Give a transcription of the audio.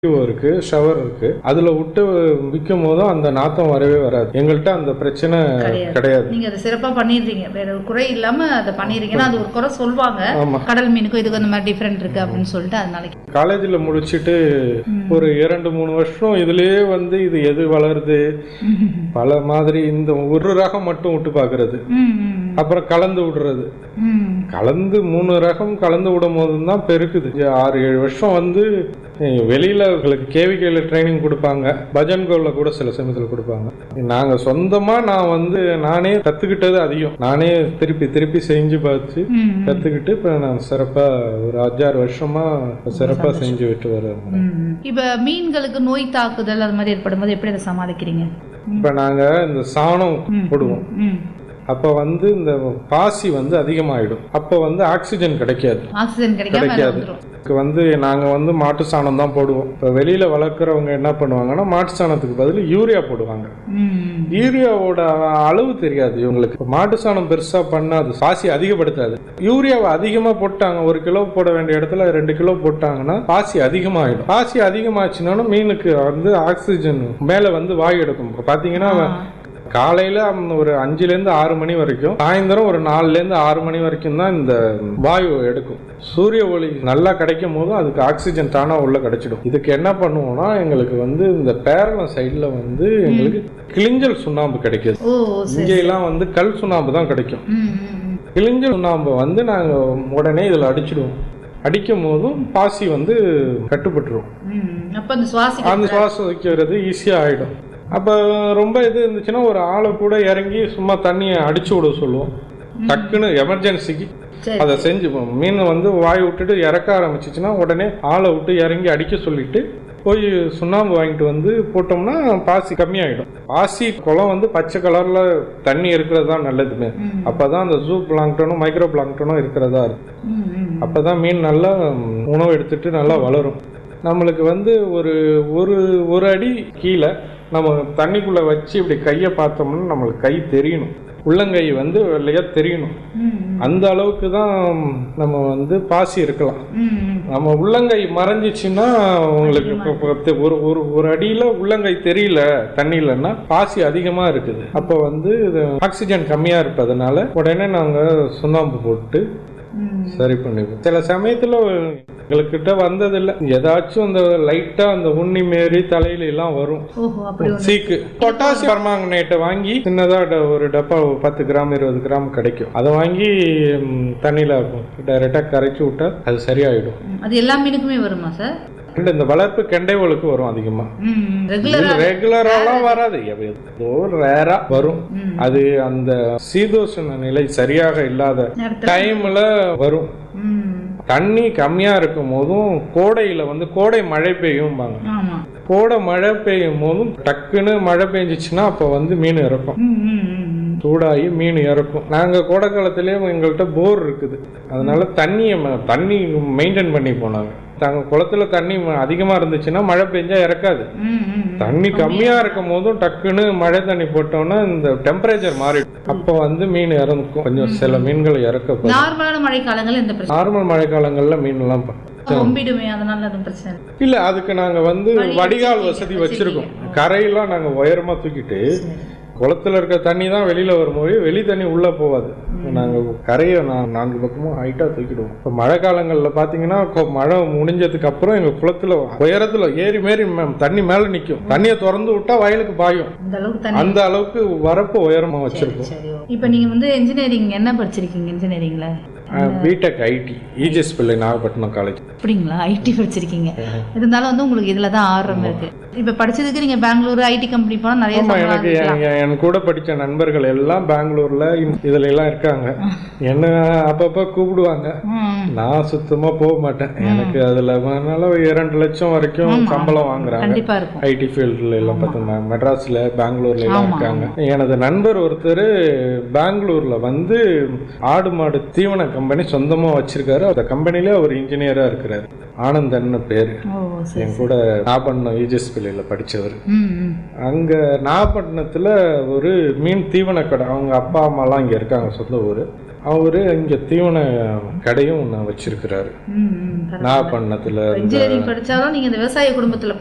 இருக்கு, ஷவர் இருக்கு. அதுல விட்டு விற்கும் போதும் அந்த நாத்தம் வரவே வராது. எங்கள்கிட்ட அந்த பிரச்சனை கிடையாது. நீங்க அதை சிறப்பா பண்ணிடுறீங்க, வேற ஒரு குறை இல்லாம அதை பண்ணிடுறீங்கன்னா அது ஒரு குறை சொல்லுவாங்க கடல் மீனுக்கும் இதுக்கு அந்த மாதிரி டிஃபரெண்ட் இருக்கு அப்படின்னு சொல்லிட்டு. அதனால காலேஜ்ல முடிச்சுட்டு ஒரு 2-3 வருஷம் இதுலயே இது எது வளருது பல மாதிரி இந்த ஒரு ரகம் மட்டும் விட்டு பாக்குறது, அப்புறம் கலந்து விடுறது. கலந்து 3 ரகம் கலந்து விடும் போதுதான் பெருக்குது. 6-7 வருஷம் வெளியில உங்களுக்கு கேவிகையில ட்ரைனிங் கொடுப்பாங்க, பஜன்கோல்ல கூட சில சமயத்துல கொடுப்பாங்க. நாங்க சொந்தமா நானே கத்துக்கிட்டது அதிகம். நானே திருப்பி செஞ்சு பார்த்து கத்துக்கிட்டு இப்ப நான் சிறப்பா ஒரு 5-6 வருஷமா சிறப்பா செஞ்சு விட்டு வர்றேன். இப்ப மீன்களுக்கு நோய் தாக்குதல் அது மாதிரி ஏற்படும் போது எப்படி அதை சமாளிக்கிறீங்க? இப்ப நாங்க இந்த சாணம் போடுவோம், அப்ப இந்த பாசி அதிகமாயிடும். அப்ப ஆக்சிஜன் கிடைக்காது. நாங்க மாட்டு சாணம் தான் போடுவோம். இப்ப வெளியில வளர்க்குறவங்க என்ன பண்ணுவாங்கன்னா மாட்டு சாணத்துக்கு பதில் யூரியா போடுவாங்க. யூரியாவோட அளவு தெரியாது இவங்களுக்கு. மாட்டு சாணம் பெருசா பண்ணாது, பாசி அதிகப்படுத்தாது. யூரியாவை அதிகமா போட்டாங்க, 1 கிலோ போட வேண்டிய இடத்துல 2 கிலோ போட்டாங்கன்னா பாசி அதிகமாயிடும். பாசி அதிகமாச்சுன்னா மீனுக்கு ஆக்சிஜன் மேல வாயு எடுக்கும். பாத்தீங்கன்னா காலையில ஒரு 5-6 மணி வரைக்கும், சாயந்தரம் ஒரு 4-6 மணி வரைக்கும் தான் இந்த வாயு எடுக்கும். சூரிய ஒளி நல்லா கிடைக்கும் போதும் அதுக்கு ஆக்சிஜன் தானா உள்ள கிடைச்சிடும். இதுக்கு என்ன பண்ணுவோம்னா எங்களுக்கு இந்த பேரளம் சைட்ல எங்களுக்கு கிளிஞ்சல் சுண்ணாம்பு கிடைக்குது. இங்கெல்லாம் கல் சுண்ணாம்பு தான் கிடைக்கும். கிளிஞ்சல் சுண்ணாம்பு நாங்க உடனே இதுல அடிச்சிடுவோம். அடிக்கும் போதும் பாசி கட்டுப்பட்டுரும். அந்த சுவாசிக்கிறது ஈஸியா ஆயிடும். அப்ப ரொம்ப இது இருந்துச்சுன்னா ஒரு ஆளை கூட இறங்கி சும்மா தண்ணியை அடிச்சு விட சொல்லுவோம். டக்குன்னு எமர்ஜென்சிக்கு அதை செஞ்சு மீன் வாய் விட்டுட்டு இறக்க ஆரம்பிச்சிச்சுன்னா உடனே ஆளை விட்டு இறங்கி அடிக்க சொல்லிட்டு போய் சுண்ணாம்பு வாங்கிட்டு போட்டோம்னா பாசி கம்மியாயிடும். பாசி குளம் பச்சை கலர்ல தண்ணி இருக்கிறது தான் நல்லதுமே. அப்பதான் அந்த ஜூ பிளாங்டனும் மைக்ரோ பிளாங்டனும் இருக்கிறதா இருக்கு. அப்பதான் மீன் நல்லா உணவு எடுத்துட்டு நல்லா வளரும். நம்மளுக்கு ஒரு அடி கீழே நம்ம தண்ணிக்குள்ள வச்சு இப்படி கையை பார்த்தோம்னா நம்மளுக்கு கை தெரியணும், உள்ளங்கை வெள்ளையா தெரியணும். அந்த அளவுக்கு தான் நம்ம பாசி இருக்கலாம். நம்ம உள்ளங்கை மறைஞ்சிச்சுன்னா உங்களுக்கு ஒரு அடியில உள்ளங்கை தெரியல தண்ணியிலன்னா பாசி அதிகமா இருக்குது. அப்ப ஆக்சிஜன் கம்மியா இருப்பதனால உடனே நாங்க சுண்ணாம்பு போட்டு சரி பண்ணிடுவோம். சில சமயத்துல எங்ககிட்ட வந்ததில்லை, ஏதாச்சும் அந்த லைட்டா அந்த உண்ணி மாரி தலையில எல்லாம் வரும். சீக்கு பொட்டாசியம் பர்மாங்கனேட்டை வாங்கி சின்னதா ஒரு டப்பா 10 கிராம் 20 கிராம் கிடைக்கும். அதை வாங்கி தண்ணியில டைரக்டா கரைச்சி விட்டா அது சரியாயிடும். அது எல்லா மீனுக்குமே வருமா சார்? இந்த வளர்ப்பு கெண்டைவலுக்கு வரும் அதிகமா. ரெகுலராலாம் வராது, ரேரா வரும். அது அந்த சீதோஷண நிலை சரியாக இல்லாத டைம்ல வரும். தண்ணி கம்மியா இருக்கும் போதும் கோடையில கோடை மழை பெய்யும்பாங்க. கோடை மழை பெய்யும் போதும் டக்குன்னு மழை பெஞ்சிச்சுன்னா அப்ப மீன் இறக்கும், சூடாகி மீன் இறக்கும். நாங்க கோடை காலத்திலேயே எங்கள்கிட்ட போர் இருக்குது, அதனால தண்ணி மெயின்டைன் பண்ணி போனாங்க. தாங்க குளத்துல தண்ணி அதிகமா இருந்துச்சுன்னா மழை பெஞ்சா இறக்காது. தண்ணி கம்மியா இருக்கும் போதும் டக்குன்னு மழை தண்ணி போட்டோம்னா இந்த டெம்பரேச்சர் மாறிடும். அப்ப மீன் இறக்கும். கொஞ்சம் சில மீன்கள் இறக்க. நார்மல் மழை காலங்கள்ல மீன் எல்லாம் இல்ல. அதுக்கு நாங்க வடிகால் வசதி வச்சிருக்கோம். கரையெல்லாம் நாங்க உயரமா தூக்கிட்டு குளத்துல இருக்க தண்ணி தான் வெளியில வரும்போது வெளி தண்ணி உள்ள போவாது. நாங்க கரையை 4 பக்கமும் ஹைட்டா தூக்கிடுவோம். இப்ப மழை காலங்கள்ல பாத்தீங்கன்னா மழை முடிஞ்சதுக்கு அப்புறம் எங்க குளத்துல உயரத்துல ஏறி மாரி தண்ணி மேல நிக்கும். தண்ணியை திறந்து விட்டா வயலுக்கு பாயும். அந்த அளவுக்கு வரப்பு உயரமா வச்சிருக்கோம். இப்ப நீங்க இன்ஜினியரிங் என்ன படிச்சிருக்கீங்க? இன்ஜினியரிங்ல பிடெக் ஐடி, இஜிஎஸ் பிள்ளை, நாகப்பட்டினம் காலேஜ். அப்படிங்களா? ஐடி படிச்சிருக்கீங்க. இருந்தாலும் உங்களுக்கு இதுலதான் ஆர்வம் இருக்கு. இப்ப படிச்சதுக்கு நீங்க பெங்களூர் ஐடி கம்பெனி போனா நிறைய. எனக்கு என் கூட படிச்ச நண்பர்கள் எல்லாம் பெங்களூர்ல இதுல எல்லாம் இருக்காங்க. என்ன அப்பப்ப கூப்பிடுவாங்க, நான் சுத்தமா போக மாட்டேன். எனக்கு அதுல 2 லட்சம் வரைக்கும் சம்பளம் வாங்குறாங்க ஐடி ஃபீல்ட்ல எல்லாம். பார்த்தோம்னா மெட்ராஸ்ல பெங்களூர்ல எல்லாம் இருக்காங்க. எனது நண்பர் ஒருத்தர் பெங்களூர்ல ஆடு மாடு தீவன கம்பெனி சொந்தமா வச்சிருக்காரு. அந்த கம்பெனில ஒரு இன்ஜினியரா இருக்கிறாரு, ஆனந்தன் பேரு. என் கூட நாகப்பட்டினம் யூஜிஎஸ் பிள்ளையில படிச்சவர். அங்க நாகப்பட்டினத்துல ஒரு மீன் தீவன கடை, அவங்க அப்பா அம்மா எல்லாம் இங்க இருக்காங்க, சொந்த ஊரு. அவரு இங்க தீவன கடையும் ஒண்ணு வச்சிருக்கிறாரு. நாகப்பட்டினத்துல இன்ஜினியரிங் படிச்சாலும் நீங்க இந்த விவசாய குடும்பத்துல